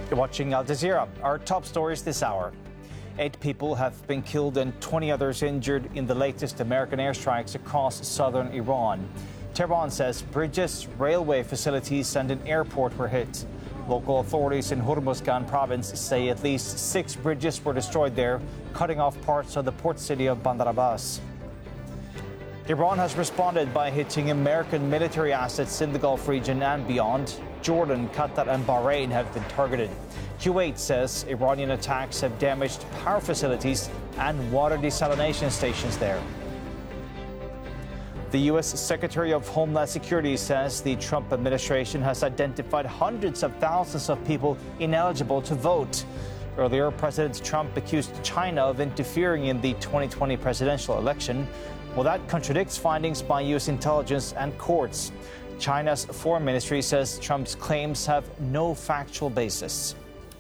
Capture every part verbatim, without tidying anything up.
You're watching Al Jazeera. Our top stories this hour. Eight people have been killed and twenty others injured in the latest American airstrikes across southern Iran. Tehran says bridges, railway facilities and an airport were hit. Local authorities in Hormuzgan province say at least six bridges were destroyed there, cutting off parts of the port city of Bandar Abbas. Iran has responded by hitting American military assets in the Gulf region and beyond. Jordan, Qatar and Bahrain have been targeted. Kuwait says Iranian attacks have damaged power facilities and water desalination stations there. The U S Secretary of Homeland Security says the Trump administration has identified hundreds of thousands of people ineligible to vote. Earlier, President Trump accused China of interfering in the twenty twenty presidential election. Well, that contradicts findings by U S intelligence and courts. China's foreign ministry says Trump's claims have no factual basis.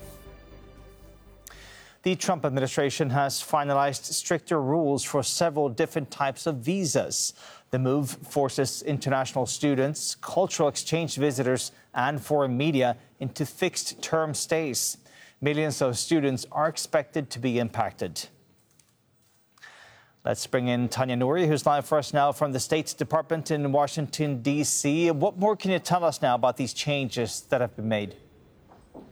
The Trump administration has finalized stricter rules for several different types of visas. The move forces international students, cultural exchange visitors, and foreign media into fixed-term stays. Millions of students are expected to be impacted. Let's bring in Tanya Nouri, who's live for us now from the State Department in Washington, D C What more can you tell us now about these changes that have been made?